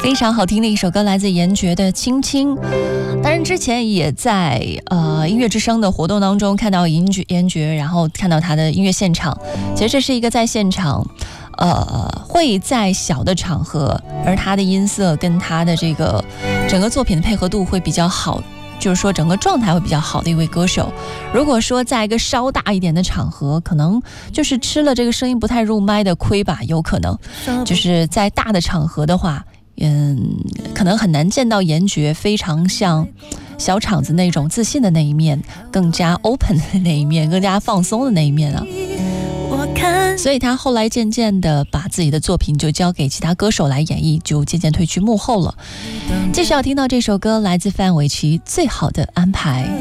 非常好听的一首歌，来自严爵的《青青》。当然之前也在音乐之声的活动当中看到严爵，然后看到他的音乐现场。其实这是一个在现场会在小的场合，而他的音色跟他的这个整个作品的配合度会比较好，就是说整个状态会比较好的一位歌手。如果说在一个稍大一点的场合，可能就是吃了这个声音不太入麦的亏吧，有可能就是在大的场合的话，可能很难见到严爵非常像小场子那种自信的那一面，更加 open 的那一面，更加放松的那一面啊。所以他后来渐渐的把自己的作品就交给其他歌手来演绎，就渐渐退居幕后了。继续要听到这首歌，来自范玮琪《最好的安排》。